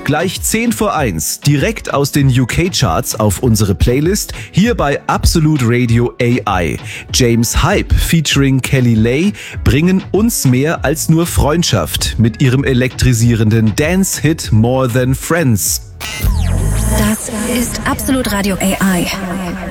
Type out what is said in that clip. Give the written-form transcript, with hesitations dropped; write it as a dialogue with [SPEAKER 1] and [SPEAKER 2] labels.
[SPEAKER 1] Gleich 10 vor 1, direkt aus den UK-Charts auf unsere Playlist, hier bei Absolute Radio AI. James Hype featuring Kelly Lay bringen uns mehr als nur Freundschaft mit ihrem elektrisierenden Dance-Hit More Than Friends.
[SPEAKER 2] Das ist Absolute Radio AI.